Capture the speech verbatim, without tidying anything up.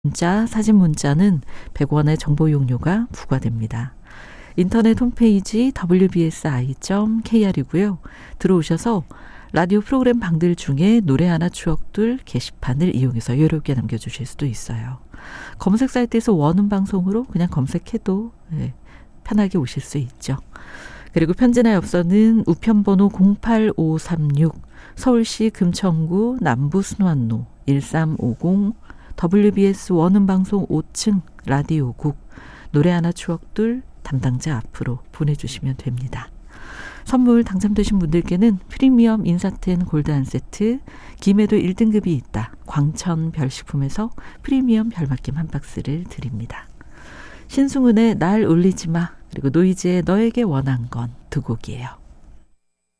문자, 사진 문자는 백 원의 정보 이용료가 부과됩니다. 인터넷 홈페이지 더블유 비 에스 아이 점 케이 알이고요. 들어오셔서 라디오 프로그램 방들 중에 노래 하나 추억들 게시판을 이용해서 여유롭게 남겨주실 수도 있어요. 검색 사이트에서 원음 방송으로 그냥 검색해도 네, 편하게 오실 수 있죠. 그리고 편지나 엽서는 우편번호 공팔오삼육 서울시 금천구 남부 순환로 일삼오공 더블유 비 에스 원음방송 오 층 라디오국 노래 하나 추억들 담당자 앞으로 보내주시면 됩니다. 선물 당첨되신 분들께는 프리미엄 인사텐 골드 한 세트, 김해도 일 등급이 있다 광천 별식품에서 프리미엄 별맛김 한 박스를 드립니다. 신승훈의 날 울리지 마, 그리고 노이즈의 너에게 원한 건 두 곡이에요.